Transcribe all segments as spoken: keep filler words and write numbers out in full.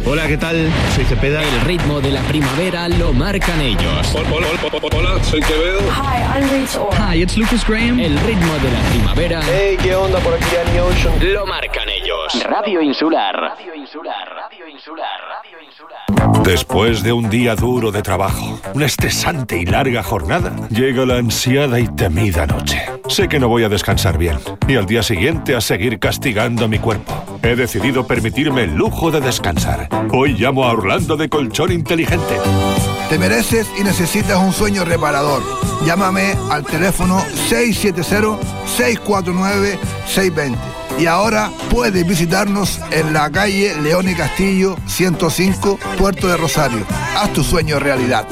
Hola, ¿qué tal? Soy Cepeda. El ritmo de la primavera lo marcan ellos. Hola, hola, hola, hola, soy Quevedo. Hi, I'm Rita Ora. Hi, it's Lucas Graham. El ritmo de la primavera. Hey, ¿qué onda? Por aquí Danny Ocean. Lo marcan ellos. Radio Insular. Radio Insular. Radio Insular. Radio Insular. Después de un día duro de trabajo, una estresante y larga jornada, llega la ansiada y temida noche. Sé que no voy a descansar bien y al día siguiente a seguir castigando mi cuerpo. He decidido permitirme el lujo de descansar. Hoy llamo a Orlando de Colchón Inteligente. Te mereces y necesitas un sueño reparador. Llámame al teléfono seis siete cero, seis cuatro nueve, seis dos cero. Y ahora puedes visitarnos en la calle León y Castillo ciento cinco, Puerto de Rosario. Haz tu sueño realidad.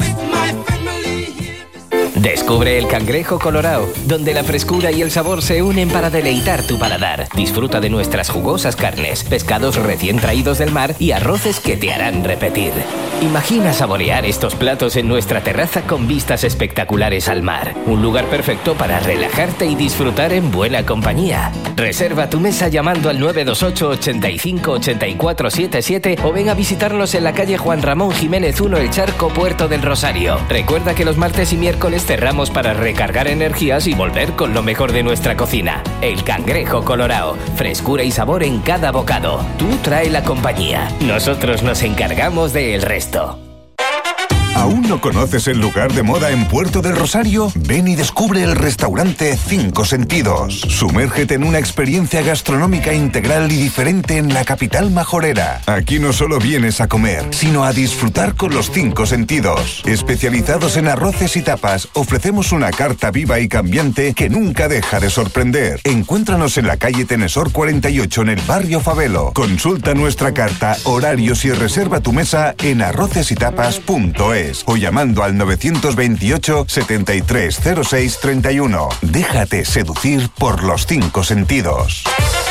Descubre el Cangrejo Colorao, donde la frescura y el sabor se unen para deleitar tu paladar. Disfruta de nuestras jugosas carnes, pescados recién traídos del mar y arroces que te harán repetir. Imagina saborear estos platos en nuestra terraza con vistas espectaculares al mar. Un lugar perfecto para relajarte y disfrutar en buena compañía. Reserva tu mesa llamando al nueve dos ocho, ochenta y cinco, ochenta y cuatro setenta y siete o ven a visitarnos en la calle Juan Ramón Jiménez uno, El Charco, Puerto del Rosario. Recuerda que los martes y miércoles cerramos para recargar energías y volver con lo mejor de nuestra cocina. El Cangrejo Colorao. Frescura y sabor en cada bocado. Tú trae la compañía. Nosotros nos encargamos del resto. ¿Aún no conoces el lugar de moda en Puerto del Rosario? Ven y descubre el restaurante Cinco Sentidos. Sumérgete en una experiencia gastronómica integral y diferente en la capital majorera. Aquí no solo vienes a comer, sino a disfrutar con los cinco sentidos. Especializados en arroces y tapas, ofrecemos una carta viva y cambiante que nunca deja de sorprender. Encuéntranos en la calle Tenesor cuarenta y ocho en el barrio Favelo. Consulta nuestra carta, horarios y reserva tu mesa en arroces y tapas punto es. O llamando al novecientos veintiocho, setenta y tres cero seis treinta y uno. Déjate seducir por los cinco sentidos.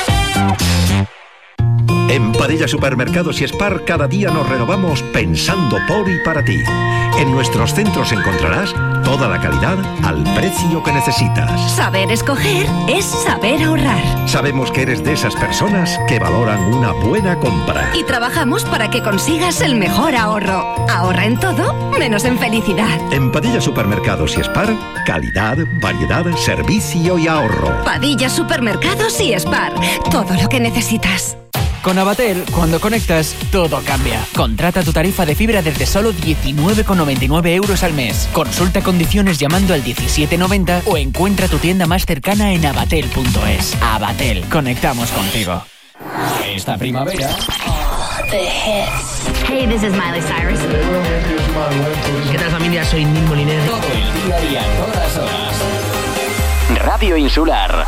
En Padilla Supermercados y Spar cada día nos renovamos pensando por y para ti. En nuestros centros encontrarás toda la calidad al precio que necesitas. Saber escoger es saber ahorrar. Sabemos que eres de esas personas que valoran una buena compra. Y trabajamos para que consigas el mejor ahorro. Ahorra en todo, menos en felicidad. En Padilla Supermercados y Spar, calidad, variedad, servicio y ahorro. Padilla Supermercados y Spar, todo lo que necesitas. Con Avatel, cuando conectas, todo cambia. Contrata tu tarifa de fibra desde solo diecinueve con noventa y nueve euros al mes. Consulta condiciones llamando al diecisiete noventa o encuentra tu tienda más cercana en avatel punto es. Avatel, conectamos contigo. Esta primavera... The hits. Hey, this is Miley Cyrus. ¿Qué tal, familia? Soy Nil Moliner. Todo el día y a todas horas. Radio Insular.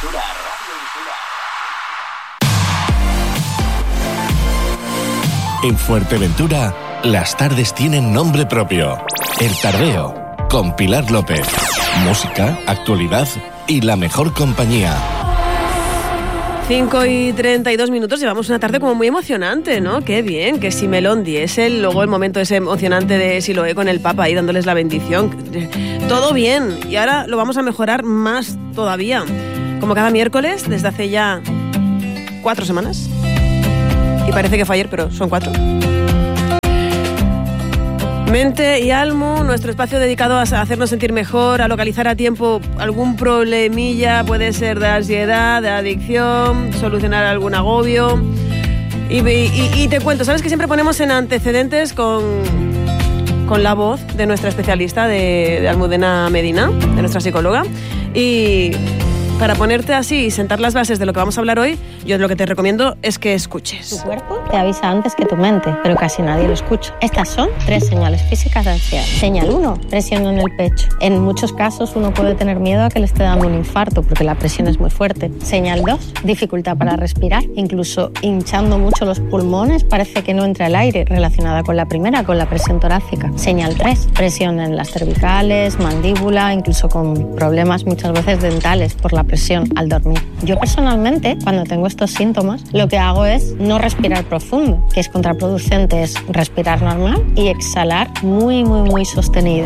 En Fuerteventura, las tardes tienen nombre propio. El Tardeo, con Pilar López. Música, actualidad y la mejor compañía. cinco y treinta y dos minutos, llevamos una tarde como muy emocionante, ¿no? Qué bien, que si Melón Diesel, luego el momento ese emocionante de Siloé con el Papa ahí dándoles la bendición. Todo bien, y ahora lo vamos a mejorar más todavía. Como cada miércoles, desde hace ya cuatro semanas. Y parece que fue ayer, pero son cuatro. Mente y Almu, nuestro espacio dedicado a hacernos sentir mejor, a localizar a tiempo algún problemilla, puede ser de ansiedad, de adicción, solucionar algún agobio. Y, y, y te cuento, ¿sabes que siempre ponemos en antecedentes con, con la voz de nuestra especialista, de, de Almudena Medina, de nuestra psicóloga? Y para ponerte así y sentar las bases de lo que vamos a hablar hoy, yo lo que te recomiendo es que escuches. Tu cuerpo te avisa antes que tu mente, pero casi nadie lo escucha. Estas son tres señales físicas de ansiedad. Señal uno, presión en el pecho. En muchos casos uno puede tener miedo a que le esté dando un infarto porque la presión es muy fuerte. Señal dos, dificultad para respirar, incluso hinchando mucho los pulmones, parece que no entra el aire, relacionada con la primera, con la presión torácica. Señal tres, presión en las cervicales, mandíbula, incluso con problemas muchas veces dentales por la presión al dormir. Yo personalmente, cuando tengo estos síntomas, lo que hago es no respirar profundo, que es contraproducente, es respirar normal y exhalar muy, muy, muy sostenido.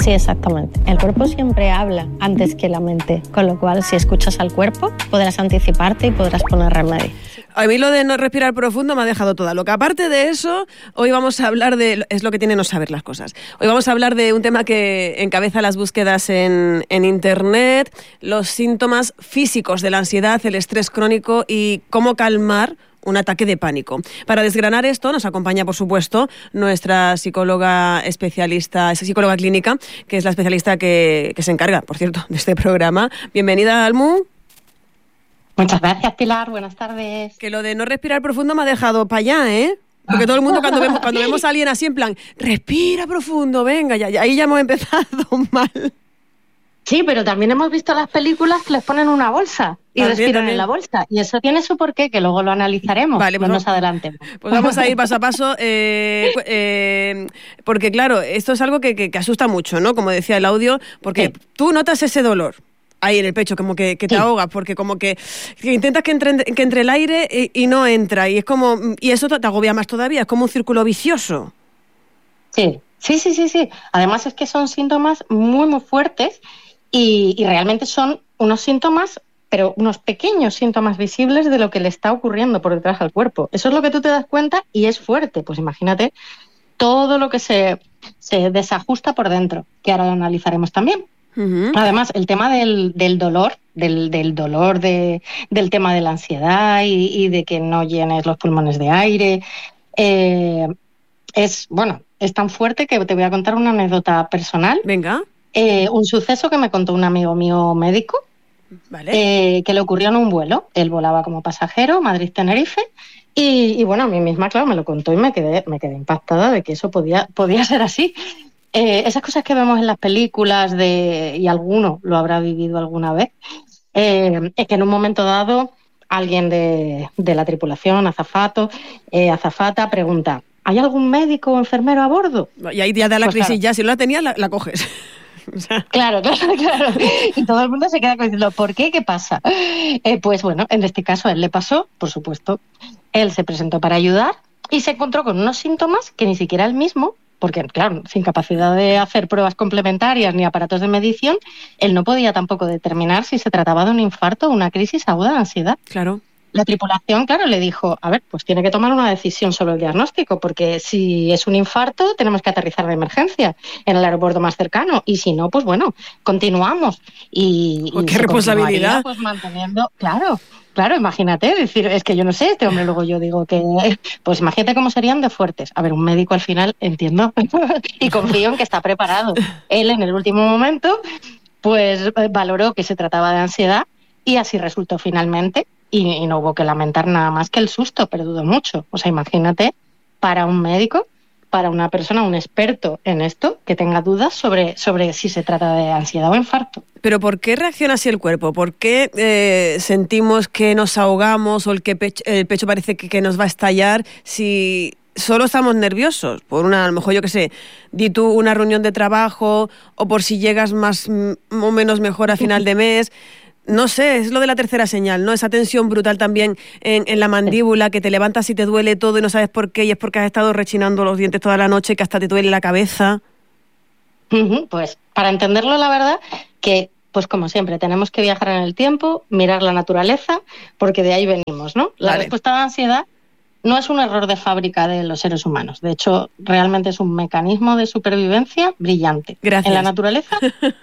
Sí, exactamente. El cuerpo siempre habla antes que la mente, con lo cual si escuchas al cuerpo podrás anticiparte y podrás poner remedio. A mí lo de no respirar profundo me ha dejado toda loca. Aparte de eso, hoy vamos a hablar de... Es lo que tiene no saber las cosas. Hoy vamos a hablar de un tema que encabeza las búsquedas en, en Internet, los síntomas físicos de la ansiedad, el estrés crónico y cómo calmar un ataque de pánico. Para desgranar esto nos acompaña, por supuesto, nuestra psicóloga especialista, psicóloga clínica, que es la especialista que, que se encarga, por cierto, de este programa. Bienvenida, Almu. Muchas gracias, Pilar. Buenas tardes. Que lo de no respirar profundo me ha dejado para allá, ¿eh? Porque todo el mundo cuando vemos, cuando vemos a alguien así en plan, respira profundo, venga, ya, ya, ahí ya hemos empezado mal. Sí, pero también hemos visto las películas que les ponen una bolsa y también, respiran también. en la bolsa. Y eso tiene su porqué, que luego lo analizaremos. Vale, pues no vamos, nos adelantemos. Pues vamos a ir paso a paso, eh, eh, porque claro, esto es algo que, que, que asusta mucho, ¿no? Como decía el audio, porque sí. Tú notas ese dolor ahí en el pecho, como que, que te sí. ahogas, porque como que, que intentas que entre, que entre el aire y, y no entra, y es como, y eso te agobia más todavía, es como un círculo vicioso. Sí, sí, sí, sí, sí. Además es que son síntomas muy, muy fuertes y, y realmente son unos síntomas, pero unos pequeños síntomas visibles de lo que le está ocurriendo por detrás al cuerpo. Eso es lo que tú te das cuenta y es fuerte. Pues imagínate todo lo que se, se desajusta por dentro, que ahora lo analizaremos también. Uh-huh. Además, el tema del, del dolor, del, del dolor de, del tema de la ansiedad y, y de que no llenes los pulmones de aire, eh, es, bueno, es tan fuerte que te voy a contar una anécdota personal. Venga. Eh, un suceso que me contó un amigo mío médico, vale. eh, que le ocurrió en un vuelo. Él volaba como pasajero, Madrid-Tenerife, y, y bueno, a mí misma, claro, me lo contó y me quedé, me quedé impactada de que eso podía, podía ser así. Eh, esas cosas que vemos en las películas, de y alguno lo habrá vivido alguna vez, eh, es que en un momento dado alguien de, de la tripulación, azafato, eh, azafata, pregunta, ¿hay algún médico o enfermero a bordo? Y ahí ya da la pues crisis, claro. ya si no la tenías, la, la coges. O sea. Claro, claro, claro. Y todo el mundo se queda diciendo, ¿por qué? ¿Qué pasa? Eh, pues bueno, en este caso a él le pasó, por supuesto. Él se presentó para ayudar y se encontró con unos síntomas que ni siquiera él mismo, porque claro, sin capacidad de hacer pruebas complementarias ni aparatos de medición, él no podía tampoco determinar si se trataba de un infarto o una crisis aguda de ansiedad. Claro. La tripulación, claro, le dijo, a ver, pues tiene que tomar una decisión sobre el diagnóstico, porque si es un infarto tenemos que aterrizar de emergencia en el aeropuerto más cercano, y si no, pues bueno, continuamos. Y, oh, y ¡qué responsabilidad! Pues manteniendo, claro, claro, imagínate, decir, es que yo no sé, este hombre luego yo digo que, pues imagínate cómo serían de fuertes. A ver, un médico al final, entiendo, y confío en que está preparado. Él en el último momento, pues valoró que se trataba de ansiedad, y así resultó finalmente. Y, y no hubo que lamentar nada más que el susto, pero dudo mucho. O sea, imagínate, para un médico, para una persona, un experto en esto, que tenga dudas sobre, sobre si se trata de ansiedad o infarto. Pero ¿por qué reacciona así el cuerpo? ¿Por qué eh, sentimos que nos ahogamos o el, que pecho, el pecho parece que, que nos va a estallar si solo estamos nerviosos? Por una, a lo mejor, yo qué sé, di tú una reunión de trabajo o por si llegas más o menos mejor a final de mes. No sé, es lo de la tercera señal, ¿no? Esa tensión brutal también en, en la mandíbula, que te levantas y te duele todo y no sabes por qué, y es porque has estado rechinando los dientes toda la noche, que hasta te duele la cabeza. Pues para entenderlo, la verdad, que pues como siempre, tenemos que viajar en el tiempo, mirar la naturaleza, porque de ahí venimos, ¿no? La vale. respuesta a la ansiedad no es un error de fábrica de los seres humanos. De hecho, realmente es un mecanismo de supervivencia brillante. Gracias. En la naturaleza,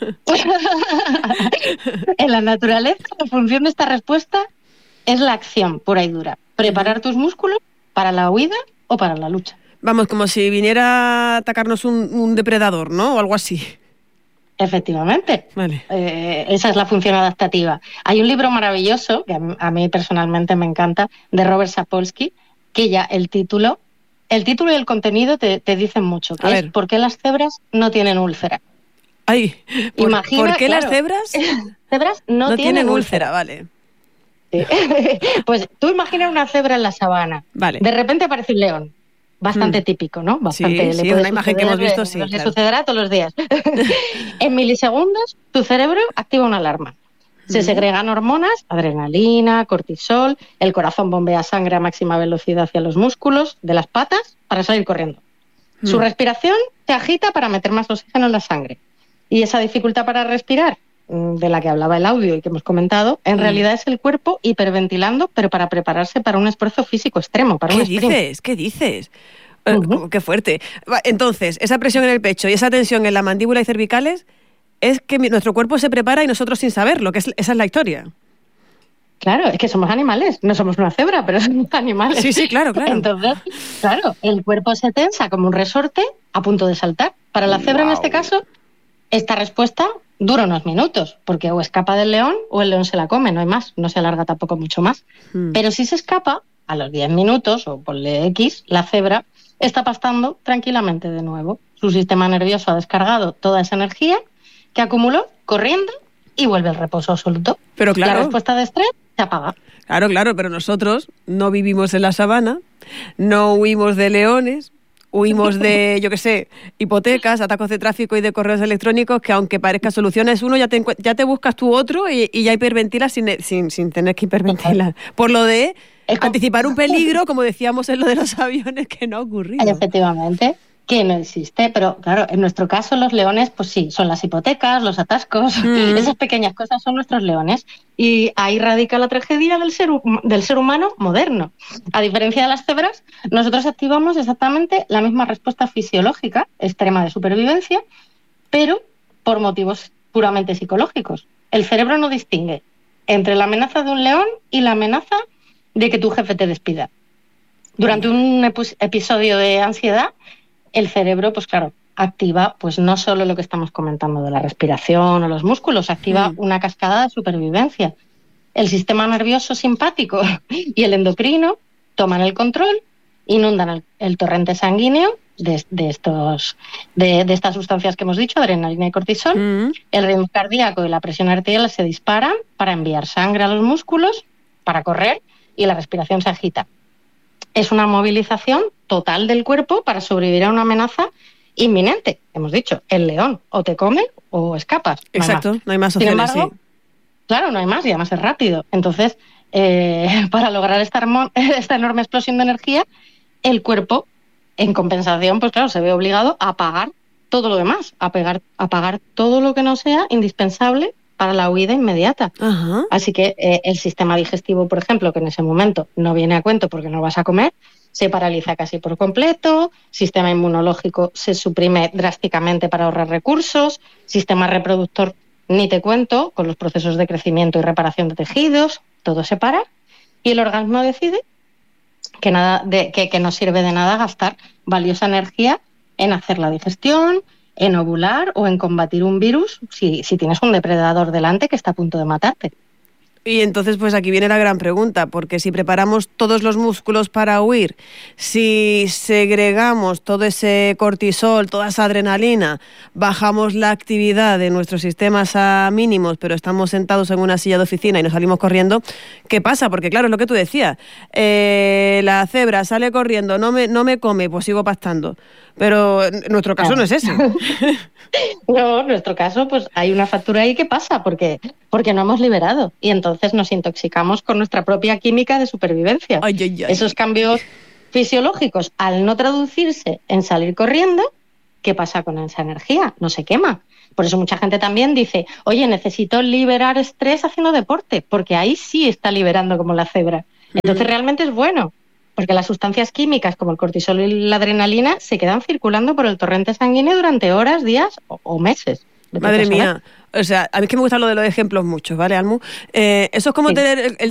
en la naturaleza, la función de esta respuesta es la acción pura y dura. Preparar tus músculos para la huida o para la lucha. Vamos, como si viniera a atacarnos un, un depredador, ¿no? O algo así. Efectivamente. Vale. Eh, esa es la función adaptativa. Hay un libro maravilloso, que a mí, a mí personalmente me encanta, de Robert Sapolsky, que ya el título, el título y el contenido te, te dicen mucho, que a es ver. ¿Por qué las cebras no tienen úlcera? Ay, ¿por, Imagina, ¿por qué claro, las cebras? cebras no, no tienen, tienen úlcera, úlcera, vale. Sí. Pues tú imagina una cebra en la sabana. Vale. De repente aparece un león. Bastante mm. típico, ¿no? Bastante, sí, sí, una imagen que hemos visto, sí. Le claro. sucederá todos los días. En milisegundos, tu cerebro activa una alarma. Se mm. segregan hormonas, adrenalina, cortisol, el corazón bombea sangre a máxima velocidad hacia los músculos de las patas para salir corriendo. Mm. Su respiración se agita para meter más oxígeno en la sangre. Y esa dificultad para respirar, de la que hablaba el audio y que hemos comentado, en mm. realidad es el cuerpo hiperventilando, pero para prepararse para un esfuerzo físico extremo, para un ¿Qué sprint. dices? ¿Qué dices? Uh-huh. Qué fuerte. Entonces, esa presión en el pecho y esa tensión en la mandíbula y cervicales es que nuestro cuerpo se prepara y nosotros sin saberlo, que es, esa es la historia. Claro, es que somos animales, no somos una cebra, pero somos animales. Sí, sí, claro, claro. Entonces, claro, el cuerpo se tensa como un resorte a punto de saltar. Para la cebra, wow. en este caso, esta respuesta dura unos minutos, porque o escapa del león o el león se la come, no hay más, no se alarga tampoco mucho más. Hmm. Pero si se escapa, a los diez minutos, o ponle X, la cebra está pastando tranquilamente de nuevo. Su sistema nervioso ha descargado toda esa energía que acumuló corriendo y vuelve al reposo absoluto. Pero claro, la respuesta de estrés se apaga. Claro, claro, pero nosotros no vivimos en la sabana, no huimos de leones, huimos de, yo qué sé, hipotecas, atascos de tráfico y de correos electrónicos, que aunque parezca soluciones uno, ya te, ya te buscas tú otro y, y ya hiperventilas sin, sin, sin tener que hiperventilar. Por lo de anticipar un peligro, como decíamos en lo de los aviones, que no ha ocurrido. Efectivamente, que no existe, pero claro, en nuestro caso los leones, pues sí, son las hipotecas, los atascos, mm. esas pequeñas cosas son nuestros leones. Y ahí radica la tragedia del ser, del ser humano moderno. A diferencia de las cebras, nosotros activamos exactamente la misma respuesta fisiológica extrema de supervivencia, pero por motivos puramente psicológicos. El cerebro no distingue entre la amenaza de un león y la amenaza de que tu jefe te despida. Durante un epi- episodio de ansiedad, el cerebro, pues claro, activa pues no solo lo que estamos comentando de la respiración o los músculos, activa mm. una cascada de supervivencia. El sistema nervioso simpático y el endocrino toman el control, inundan el, el torrente sanguíneo de, de, estos, de, de estas sustancias que hemos dicho, adrenalina y cortisol. Mm. El ritmo cardíaco y la presión arterial se disparan para enviar sangre a los músculos, para correr, y la respiración se agita. Es una movilización total del cuerpo para sobrevivir a una amenaza inminente. Hemos dicho, el león, o te come o escapas. No Exacto, no hay más opciones, Sin embargo, sí. Claro, no hay más y además es rápido. Entonces, eh, para lograr esta, esta enorme explosión de energía, el cuerpo, en compensación, pues claro, se ve obligado a apagar todo lo demás, a apagar, a apagar todo lo que no sea indispensable para la huida inmediata. Ajá. Así que eh, el sistema digestivo, por ejemplo, que en ese momento no viene a cuento porque no vas a comer, se paraliza casi por completo, sistema inmunológico se suprime drásticamente para ahorrar recursos, sistema reproductor ni te cuento, con los procesos de crecimiento y reparación de tejidos, todo se para y el organismo decide que, nada de, que, que no sirve de nada gastar valiosa energía en hacer la digestión, en ovular o en combatir un virus si, si tienes un depredador delante que está a punto de matarte. Y entonces, pues aquí viene la gran pregunta, porque si preparamos todos los músculos para huir, si segregamos todo ese cortisol, toda esa adrenalina, bajamos la actividad de nuestros sistemas a mínimos, pero estamos sentados en una silla de oficina y nos salimos corriendo, ¿qué pasa? Porque claro, es lo que tú decías, eh, la cebra sale corriendo, no me, no me come, pues sigo pastando. Pero nuestro caso no es ese. No, en nuestro caso, pues hay una factura ahí que pasa, porque, porque no hemos liberado. Y entonces nos intoxicamos con nuestra propia química de supervivencia. Ay, ay, ay. Esos cambios fisiológicos, al no traducirse en salir corriendo, ¿qué pasa con esa energía? No se quema. Por eso mucha gente también dice, oye, necesito liberar estrés haciendo deporte, porque ahí sí está liberando como la cebra. Entonces mm. realmente es bueno. Porque las sustancias químicas como el cortisol y la adrenalina se quedan circulando por el torrente sanguíneo durante horas, días o, o meses. Madre mía. O sea, a mí es que me gusta lo de los ejemplos muchos, ¿vale, Almu? Eh, eso es como sí. tener el, el